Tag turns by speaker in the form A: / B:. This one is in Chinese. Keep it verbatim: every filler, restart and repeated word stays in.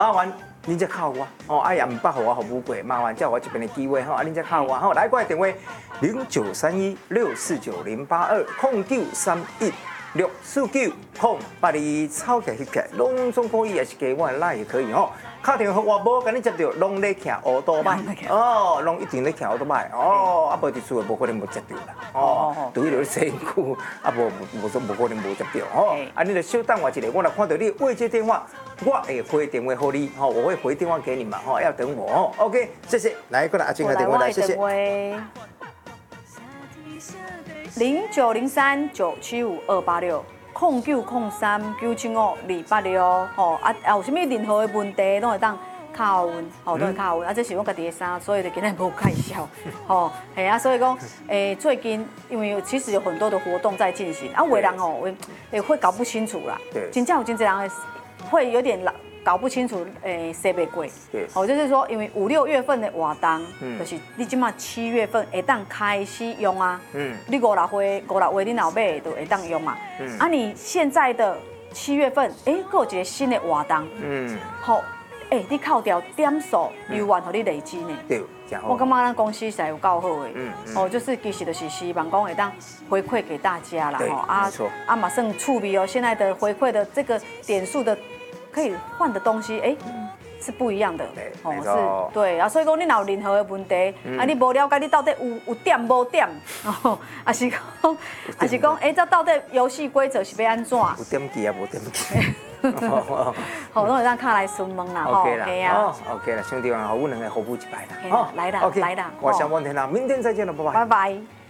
A: 麻烦恁再靠我哦，啊也唔捌互我服务过，麻烦叫我这边的机会吼，啊恁再靠我吼，来我的电话零九三一六四九零八二空九三一。六四九空把你抄起起来，拢总可以，也是给我拉也可以吼。打电话我无甲你接到，拢咧骑乌多摆哦，拢一定咧骑乌多摆哦，啊无伫厝无可能无接到啦哦，除非着洗身躯，啊无无说无可能无接到吼。啊，你着稍等我一下，我来看到你未接电话，我会回电话给你吼，我会回电话给你嘛吼，要等我哦。OK， 谢谢，来过来阿俊的电话来，谢谢。
B: 零九零三九七五二八六空九空三九七五二八六吼啊啊有啥物任何的问题，拢会当敲阮，吼都会敲阮啊，这是我家己的衫，所以就今日无介绍，吼系啊，所以讲诶最近因为其实有很多的活动在进行，啊，有的人吼会会会搞不清楚啦，真正有真侪人会有点搞不清楚，诶，洗袂过。对。哦，就是说，因为五六月份的活动，嗯，就是你即马七月份会当开始用啊。嗯。你五六月五六月你老买就会当用嘛。嗯。啊，你现在的七月份，哎，佫有一个新的活动。嗯。好，哎，你扣掉点数，优惠互你累积呢。对。我感觉咱公司是有够好的。嗯。哦，就是其实就是希望讲会当回馈给大家啦。吼啊。没错。啊，马上触笔哦，现在的回馈的这个点数的。可以换的东西，哎，是不一样的，哦，是，对啊，所以讲你若有任何的问题，啊，你无了解你到底有有点无点，哦，啊是讲，啊是讲，哎，这到底游戏规则是要安怎？有点记啊，无点记。好，拢会让卡来询问啦，OK 啦，哦 ，OK 啦，兄弟们，我两个服务一摆啦，好，来啦，来啦，我想问天啦，明天再见了，拜拜，拜拜。